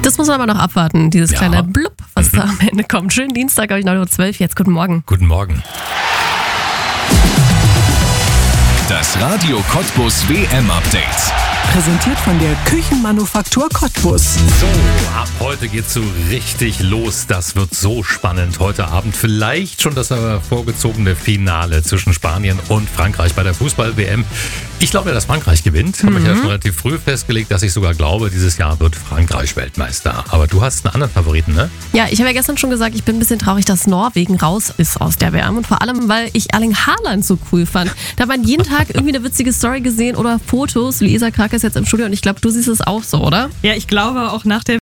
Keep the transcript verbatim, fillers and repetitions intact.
Das muss man aber noch abwarten, dieses Ja. kleine Blub, was Mhm. da am Ende kommt. Schönen Dienstag, euch neun Uhr zwölf, jetzt guten Morgen. Guten Morgen. Das Radio Cottbus W M-Update. Präsentiert von der Küchenmanufaktur Cottbus. So, ab heute geht's so richtig los. Das wird so spannend. Heute Abend vielleicht schon das äh, vorgezogene Finale zwischen Spanien und Frankreich bei der Fußball-W M. Ich glaube ja, dass Frankreich gewinnt. Habe ich ja schon relativ früh festgelegt, dass ich sogar glaube, dieses Jahr wird Frankreich Weltmeister. Aber du hast einen anderen Favoriten, ne? Ja, ich habe ja gestern schon gesagt, ich bin ein bisschen traurig, dass Norwegen raus ist aus der W M. Und vor allem, weil ich Erling Haaland so cool fand. Da hat man jeden Tag irgendwie eine witzige Story gesehen oder Fotos. Luisa Krake ist jetzt im Studio und ich glaube, du siehst es auch so, oder? Ja, ich glaube auch nach der